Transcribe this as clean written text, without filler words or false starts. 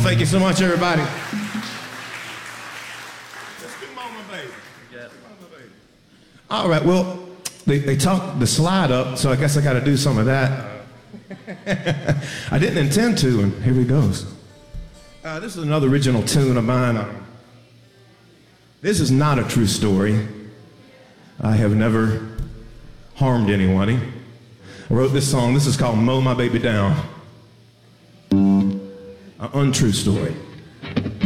Thank you so much, everybody. Let's do Mama Baby. Yes. Mama Baby. All right, well, they talked the slide up, so I guess I got to do some of that. I didn't intend to, and here he goes. This is another original tune of mine. This is not a true story. I have never harmed anyone. I wrote this song. This is called Mow My Baby Down. An untrue story.